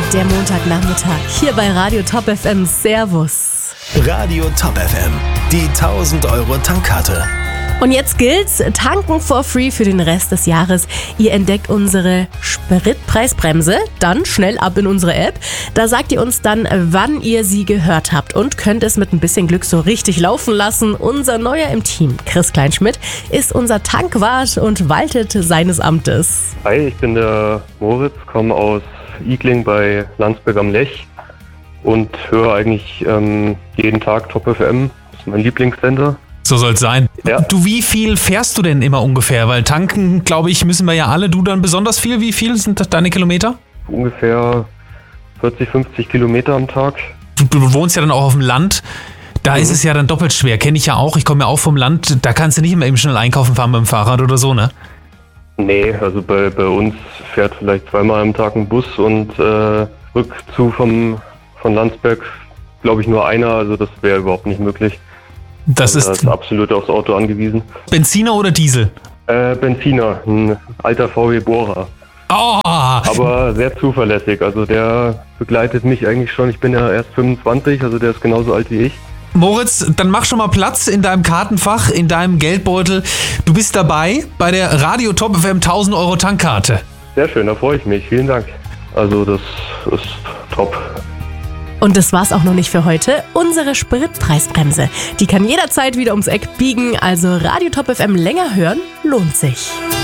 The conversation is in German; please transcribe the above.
Der Montagnachmittag hier bei Radio Top FM. Servus. Radio Top FM, die 1000 € Tankkarte. Und jetzt gilt's, tanken for free für den Rest des Jahres. Ihr entdeckt unsere Spritpreisbremse, dann schnell ab in unsere App. Da sagt ihr uns dann, wann ihr sie gehört habt und könnt es mit ein bisschen Glück so richtig laufen lassen. Unser Neuer im Team, Chris Kleinschmidt, ist unser Tankwart und waltet seines Amtes. Hi, ich bin der Moritz, komme aus Igling bei Landsberg am Lech und höre eigentlich jeden Tag Top FM. Das ist mein Lieblingssender. So soll es sein. Ja. Du, wie viel fährst du denn immer ungefähr? Weil tanken, glaube ich, müssen wir ja alle. Du dann besonders viel. Wie viel sind deine Kilometer? Ungefähr 40, 50 Kilometer am Tag. Du wohnst ja dann auch auf dem Land. Da ist es ja dann doppelt schwer. Kenne ich ja auch. Ich komme ja auch vom Land. Da kannst du nicht immer eben schnell einkaufen fahren mit dem Fahrrad oder so, ne? Nee, also bei uns fährt vielleicht zweimal am Tag ein Bus und Rückzug von Landsberg, glaube ich, nur einer. Also das wäre überhaupt nicht möglich. Das Also ist ist absolut aufs Auto angewiesen. Benziner oder Diesel? Benziner, ein alter VW Bohrer. Oh, Aber sehr zuverlässig. Also der begleitet mich eigentlich schon. Ich bin ja erst 25, also der ist genauso alt wie ich. Moritz, dann mach schon mal Platz in deinem Kartenfach, in deinem Geldbeutel. Du bist dabei bei der Radio Top FM 1000 € Tankkarte. Sehr schön, da freue ich mich. Vielen Dank. Also das ist top. Und das war's auch noch nicht für heute. Unsere Spritpreisbremse, die kann jederzeit wieder ums Eck biegen. Also Radio Top FM länger hören lohnt sich.